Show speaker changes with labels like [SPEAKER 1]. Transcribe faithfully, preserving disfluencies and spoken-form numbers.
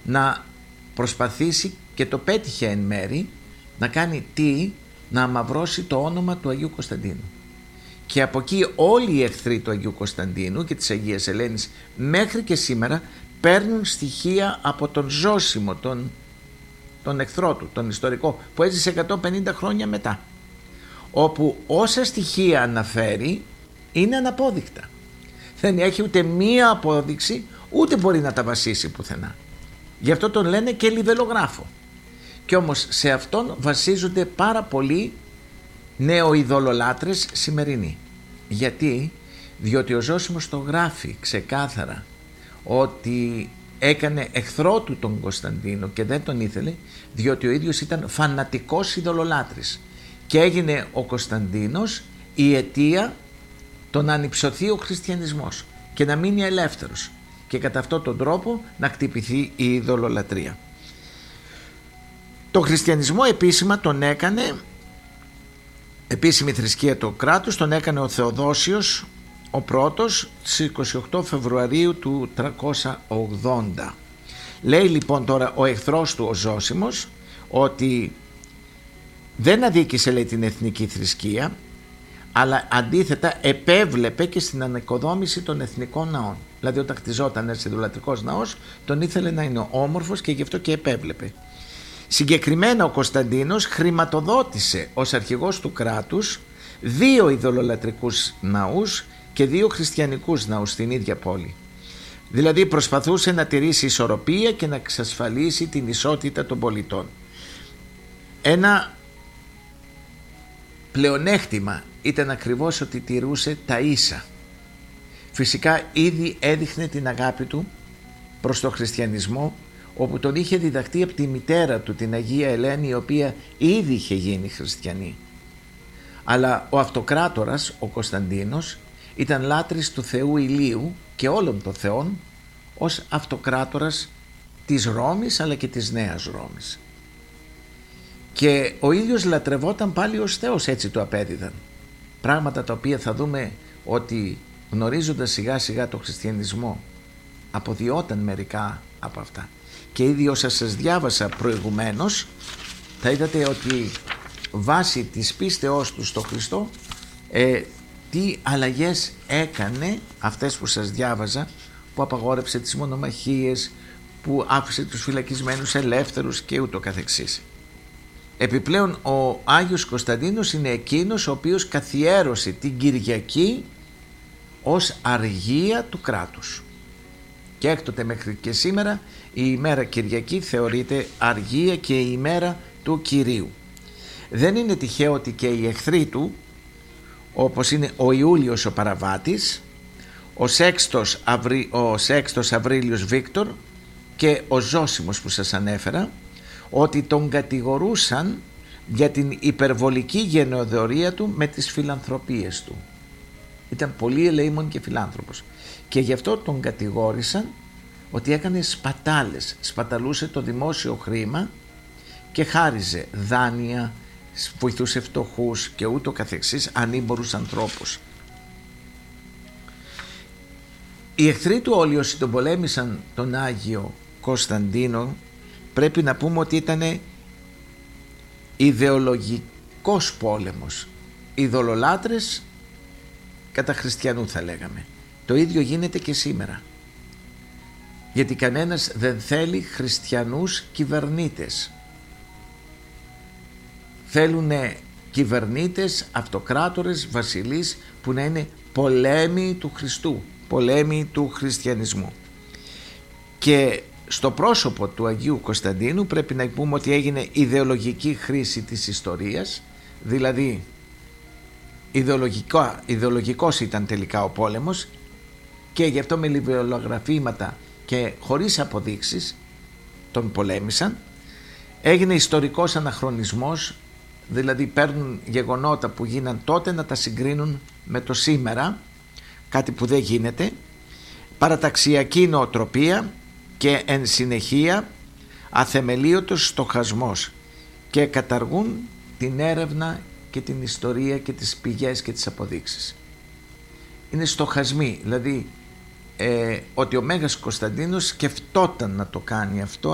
[SPEAKER 1] να προσπαθήσει, και το πέτυχε εν μέρη, να κάνει τι, να αμαυρώσει το όνομα του Αγίου Κωνσταντίνου. Και από εκεί όλοι οι εχθροί του Αγίου Κωνσταντίνου και της Αγίας Ελένης μέχρι και σήμερα παίρνουν στοιχεία από τον Ζώσιμο, τον, τον εχθρό του, τον ιστορικό, που έζησε εκατόν πενήντα χρόνια μετά, όπου όσα στοιχεία αναφέρει είναι αναπόδεικτα. Δεν έχει ούτε μία απόδειξη, ούτε μπορεί να τα βασίσει πουθενά. Γι' αυτό τον λένε και λιβελογράφο. Και όμως σε αυτόν βασίζονται πάρα πολλοί νεοειδωλολάτρες σημερινοί. Γιατί? Διότι ο Ζώσιμος το γράφει ξεκάθαρα ότι έκανε εχθρό του τον Κωνσταντίνο και δεν τον ήθελε, διότι ο ίδιος ήταν φανατικός ειδωλολάτρης και έγινε ο Κωνσταντίνος η αιτία το να ανυψωθεί ο χριστιανισμός και να μείνει ελεύθερος και κατά αυτόν τον τρόπο να χτυπηθεί η ειδωλολατρία. Το χριστιανισμό επίσημα τον έκανε, επίσημη θρησκεία του κράτους, τον έκανε ο Θεοδόσιος ο πρώτος στις είκοσι οκτώ Φεβρουαρίου του τριακόσια ογδόντα. Λέει λοιπόν τώρα ο εχθρός του ο Ζώσιμος ότι δεν αδίκησε, λέει, την εθνική θρησκεία, αλλά αντίθετα επέβλεπε και στην ανοικοδόμηση των εθνικών ναών. Δηλαδή όταν χτιζόταν ένας ειδωλατρικός ναός τον ήθελε να είναι όμορφος και γι' αυτό και επέβλεπε. Συγκεκριμένα ο Κωνσταντίνος χρηματοδότησε ως αρχηγός του κράτους δύο ειδωλολατρικούς ναούς και δύο χριστιανικούς ναούς στην ίδια πόλη. Δηλαδή προσπαθούσε να τηρήσει ισορροπία και να εξασφαλίσει την ισότητα των πολιτών. Ένα πλεονέκτημα ήταν ακριβώς ότι τηρούσε τα ίσα. Φυσικά ήδη έδειχνε την αγάπη του προς τον χριστιανισμό, όπου τον είχε διδαχτεί από τη μητέρα του, την Αγία Ελένη, η οποία ήδη είχε γίνει χριστιανή. Αλλά ο αυτοκράτορας, ο Κωνσταντίνος, ήταν λάτρης του Θεού Ηλίου και όλων των θεών ως αυτοκράτορας της Ρώμης αλλά και της Νέας Ρώμης. Και ο ίδιος λατρευόταν πάλι ως Θεός, έτσι το απέδιδαν. Πράγματα τα οποία θα δούμε ότι γνωρίζοντας σιγά σιγά το χριστιανισμό αποδιόταν μερικά από αυτά. Και ήδη όσα σας διάβασα προηγουμένως θα είδατε ότι βάσει της πίστεώς του στο Χριστό ε, τι αλλαγές έκανε, αυτές που σας διάβαζα, που απαγόρεψε τις μονομαχίες, που άφησε τους φυλακισμένους ελεύθερους και ούτω καθεξής. Επιπλέον ο Άγιος Κωνσταντίνος είναι εκείνος ο οποίος καθιέρωσε την Κυριακή ως αργία του κράτους. Και έκτοτε μέχρι και σήμερα η ημέρα Κυριακή θεωρείται αργία και η ημέρα του Κυρίου. Δεν είναι τυχαίο ότι και οι εχθροί του, όπως είναι ο Ιούλιος ο Παραβάτης, ο Σέξτος, Αυρι... ο Σέξτος Αβρίλιος Βίκτορ και ο Ζώσιμος που σας ανέφερα, ότι τον κατηγορούσαν για την υπερβολική γενεοδορία του με τις φιλανθρωπίες του. Ήταν πολύ ελεήμων και φιλάνθρωπος και γι' αυτό τον κατηγόρησαν ότι έκανε σπατάλες, σπαταλούσε το δημόσιο χρήμα και χάριζε δάνεια, βοηθούσε φτωχούς και ούτω καθεξής, ανήμπορους ανθρώπους. Οι εχθροί του όλοι όσοι τον πολέμησαν τον Άγιο Κωνσταντίνο, πρέπει να πούμε ότι ήταν ιδεολογικός πόλεμος. Ειδωλολάτρες κατά χριστιανού θα λέγαμε. Το ίδιο γίνεται και σήμερα. Γιατί κανένας δεν θέλει χριστιανούς κυβερνήτες. Θέλουν κυβερνήτες, αυτοκράτορες, βασιλείς που να είναι πολέμοι του Χριστού, πολέμοι του χριστιανισμού. Και στο πρόσωπο του Αγίου Κωνσταντίνου πρέπει να πούμε ότι έγινε ιδεολογική χρήση της ιστορίας, δηλαδή ιδεολογικό, ιδεολογικός ήταν τελικά ο πόλεμος και γι' αυτό με λιβεολογραφήματα και χωρίς αποδείξεις τον πολέμησαν. Έγινε ιστορικός αναχρονισμός, δηλαδή παίρνουν γεγονότα που γίναν τότε να τα συγκρίνουν με το σήμερα, κάτι που δεν γίνεται, παραταξιακή νοοτροπία και εν συνεχεία αθεμελίωτος στοχασμός και καταργούν την έρευνα και την ιστορία και τις πηγές και τις αποδείξεις. Είναι στοχασμοί, δηλαδή ε, ότι ο Μέγας Κωνσταντίνος σκεφτόταν να το κάνει αυτό